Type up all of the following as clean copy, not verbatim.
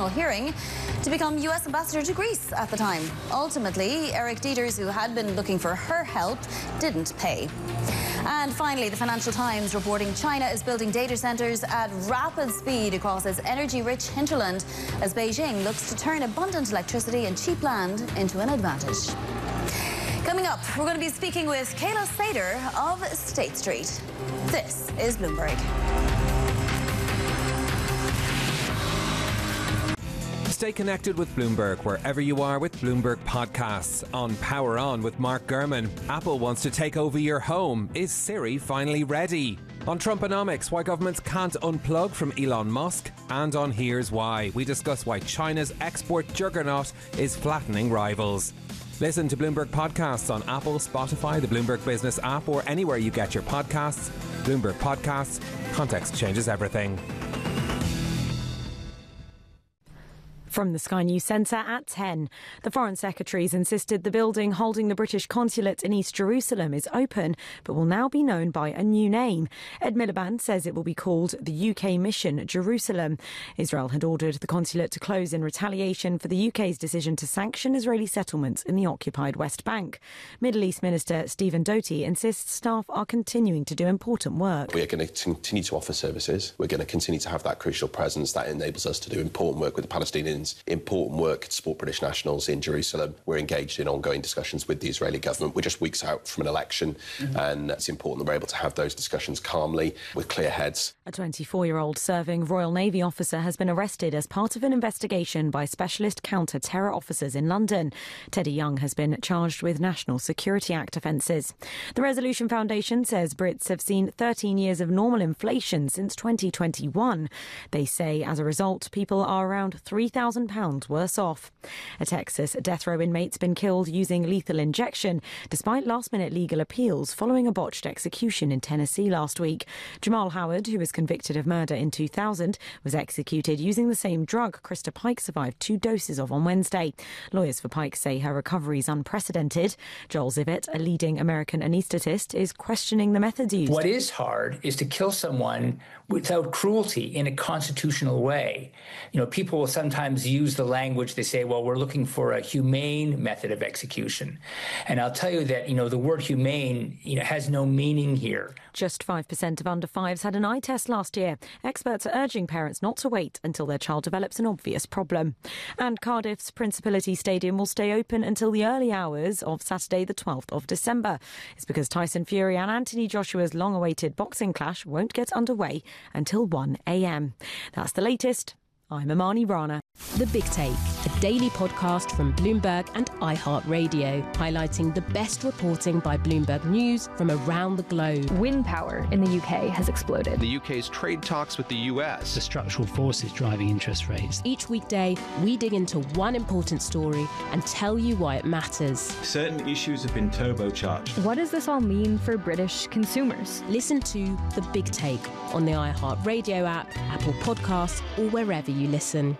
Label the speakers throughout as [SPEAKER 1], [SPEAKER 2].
[SPEAKER 1] hearing to become US ambassador to Greece at the time. Ultimately, Eric Dieters, who had been looking for her help, didn't pay. And finally, the Financial Times reporting China is building data centres at rapid speed across its energy-rich hinterland as Beijing looks to turn abundant electricity and cheap land into an advantage. Coming up, we're going to be speaking with Kayla Sater of State Street. This is Bloomberg.
[SPEAKER 2] Stay connected with Bloomberg wherever you are with Bloomberg Podcasts. On Power On with Mark Gurman, Apple wants to take over your home. Is Siri finally ready? On Trumponomics, why governments can't unplug from Elon Musk. And on Here's Why, we discuss why China's export juggernaut is flattening rivals. Listen to Bloomberg Podcasts on Apple, Spotify, the Bloomberg Business app, or anywhere you get your podcasts. Bloomberg Podcasts. Context changes everything.
[SPEAKER 3] From the Sky News Centre at 10. The Foreign Secretary's insisted the building holding the British consulate in East Jerusalem is open, but will now be known by a new name. Ed Miliband says it will be called the UK Mission Jerusalem. Israel had ordered the consulate to close in retaliation for the UK's decision to sanction Israeli settlements in the occupied West Bank. Middle East Minister Stephen Doty insists staff are continuing to do important work.
[SPEAKER 4] We are going to continue to offer services. We're going to continue to have that crucial presence that enables us to do important work with the Palestinians, important work to support British nationals in Jerusalem. We're engaged in ongoing discussions with the Israeli government. We're just weeks out from an election, and it's important that we're able to have those discussions calmly with clear heads.
[SPEAKER 3] A 24-year-old serving Royal Navy officer has been arrested as part of an investigation by specialist counter-terror officers in London. Teddy Young has been charged with National Security Act offences. The Resolution Foundation says Brits have seen 13 years of normal inflation since 2021. They say as a result, people are around £3,000 worse off. A Texas death row inmate's been killed using lethal injection despite last-minute legal appeals following a botched execution in Tennessee last week. Jamal Howard, who was convicted of murder in 2000, was executed using the same drug Krista Pike survived 2 doses of on Wednesday. Lawyers for Pike say her recovery is unprecedented. Joel Zivit, a leading American anaesthetist, is questioning the methods used.
[SPEAKER 5] What is hard is to kill someone without cruelty in a constitutional way. You know, people will sometimes use the language, they say, well, we're looking for a humane method of execution. And I'll tell you that, the word humane, has no meaning here.
[SPEAKER 3] Just 5% of under fives had an eye test last year. Experts are urging parents not to wait until their child develops an obvious problem. And Cardiff's Principality Stadium will stay open until the early hours of Saturday, the 12th of December. It's because Tyson Fury and Anthony Joshua's long-awaited boxing clash won't get underway until 1 a.m. That's the latest. I'm Amani Rana.
[SPEAKER 6] The Big Take, a daily podcast from Bloomberg and iHeartRadio, highlighting the best reporting by Bloomberg News from around the globe.
[SPEAKER 7] Wind power in the UK has exploded.
[SPEAKER 8] The UK's trade talks with the US.
[SPEAKER 9] The structural forces driving interest rates.
[SPEAKER 6] Each weekday, we dig into one important story and tell you why it matters.
[SPEAKER 10] Certain issues have been turbocharged.
[SPEAKER 7] What does this all mean for British consumers?
[SPEAKER 6] Listen to The Big Take on the iHeartRadio app, Apple Podcasts, or wherever you listen.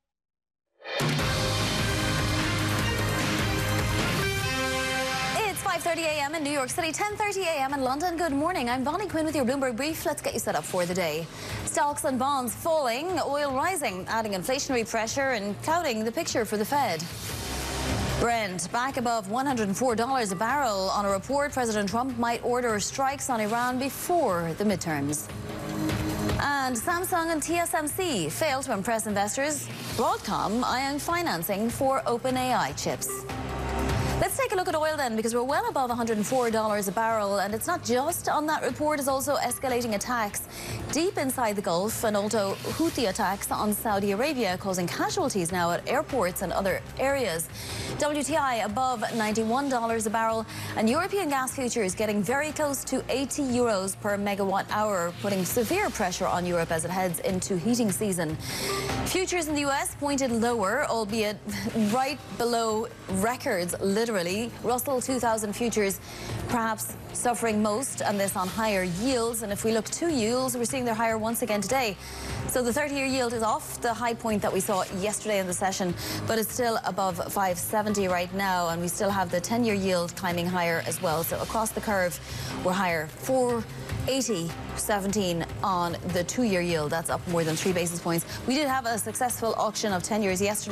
[SPEAKER 1] It's 5:30 a.m. in New York City, 10:30 a.m. in London. Good morning. I'm Bonnie Quinn with your Bloomberg Brief. Let's get you set up for the day. Stocks and bonds falling, oil rising, adding inflationary pressure and clouding the picture for the Fed. Brent back above $104 a barrel on a report President Trump might order strikes on Iran before the midterms. And Samsung and TSMC fail to impress investors. Broadcom eyeing financing for OpenAI chips. Let's take a look at oil then, because we're well above $104 a barrel, and it's not just on that report, it's also escalating attacks deep inside the Gulf and also Houthi attacks on Saudi Arabia, causing casualties now at airports and other areas. WTI above $91 a barrel, and European gas futures getting very close to 80 euros per megawatt hour, putting severe pressure on Europe as it heads into heating season. Futures in the US pointed lower, albeit right below records literally. Russell 2000 futures perhaps suffering most, and this on higher yields. And if we look to yields, we're seeing they're higher once again today. So the 30-year yield is off the high point that we saw yesterday in the session, but it's still above 570 right now, and we still have the 10-year yield climbing higher as well. So across the curve, we're higher. 480.17 on the 2-year yield. That's up more than 3 basis points. We did have a successful auction of 10 years yesterday.